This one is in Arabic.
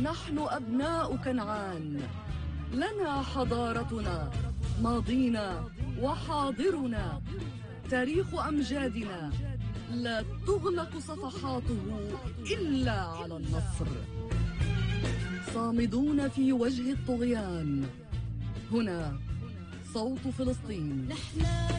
نحن أبناء كنعان، لنا حضارتنا، ماضينا وحاضرنا، تاريخ أمجادنا لا تغلق صفحاته إلا على النصر. صامدون في وجه الطغيان. هنا صوت فلسطين.